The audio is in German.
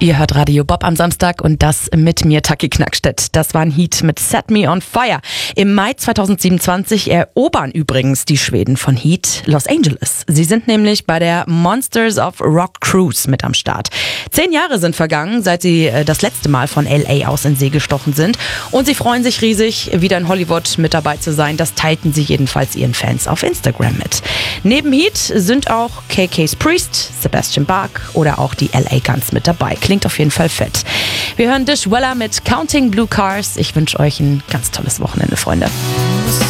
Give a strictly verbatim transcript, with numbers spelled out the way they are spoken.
Ihr hört Radio Bob am Samstag und das mit mir, Taki Knackstedt. Das war ein Heat mit Set Me on Fire. Im Mai zweitausendsiebenundzwanzig erobern übrigens die Schweden von Heat Los Angeles. Sie sind nämlich bei der Monsters of Rock Cruise mit am Start. Zehn Jahre sind vergangen, seit sie das letzte Mal von L A aus in See gestochen sind. Und sie freuen sich riesig, wieder in Hollywood mit dabei zu sein. Das teilten sie jedenfalls ihren Fans auf Instagram mit. Neben Heat sind auch K K's Priest, Sebastian Bach oder auch die L A Guns mit dabei. Klingt auf jeden Fall fett. Wir hören Dishwalla mit Counting Blue Cars. Ich wünsche euch ein ganz tolles Wochenende, Freunde.